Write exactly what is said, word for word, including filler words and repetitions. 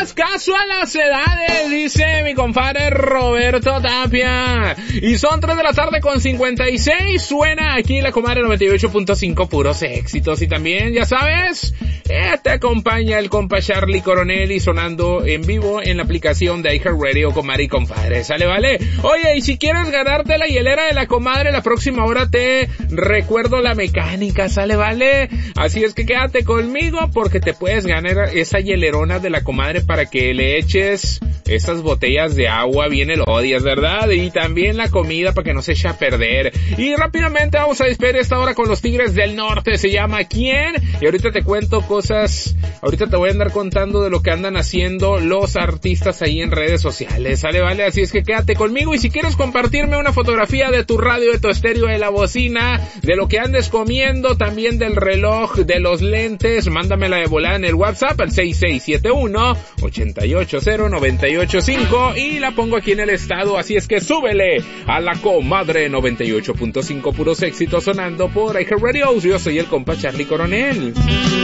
hagas caso a las edades, dice mi compadre Roberto Tapia. Y son tres de la tarde con cincuenta y seis, suena aquí la comadre noventa y ocho punto cinco, puros éxitos. Y también, ya sabes, eh, te acompaña el compa Charlie Coronel y sonando en vivo en la aplicación de iHeartRadio, comadre y compadre, ¿sale, vale? Oye, y si quieres ganarte la hielera de la comadre, la próxima hora te recuerdo la mecánica, ¿sale, vale? Así es que quédate conmigo porque te puedes ganar esa hielerona de la comadre para que le eches esas botellas de agua bien elodias, ¿verdad? Y también la comida para que no se eche a perder. Y rápidamente vamos a despedir esta hora con los Tigres del Norte, se llama ¿Quién? Y ahorita te cuento cosas, ahorita te voy a andar contando de lo que andan haciendo los artistas ahí en redes sociales, ¿sale, vale? Así es que quédate conmigo y si quieres compartirme una fotografía de tu radio, de tu estéreo, de la bocina, de lo que andes comiendo, también del reloj, de los lentes, mándamela de volada en el WhatsApp al seis seis siete uno, ocho ocho cero, nueve ocho cinco y la pongo aquí en el estado, así es que súbele a la comadre noventa y ocho punto cinco, puros éxitos sonando por iHeartRadio. Yo soy el compa Charlie Coronel.